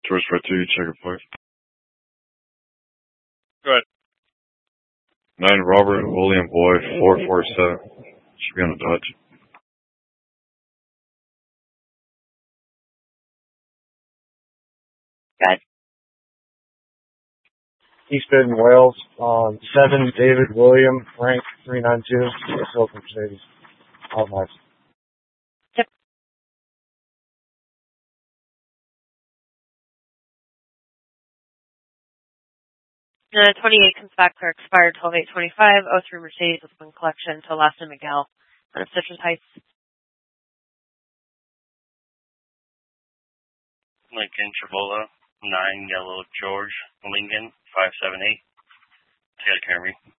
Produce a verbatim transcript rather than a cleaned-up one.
George Fred two, checker five. Go ahead. Nine Robert William Boy, four four seven. Should be on the Dodge. Good. East Bend, Wales. Um, seven David William, rank three nine two, Silver Mercedes. All nice. Yep. Uh, twenty-eight comes back for expired twelve eight twenty-five, oh three Mercedes with one collection to Last and Miguel out of Citrus Heights. Lincoln Travola, nine Yellow George Lincoln, five seven eight. Toyota Camry.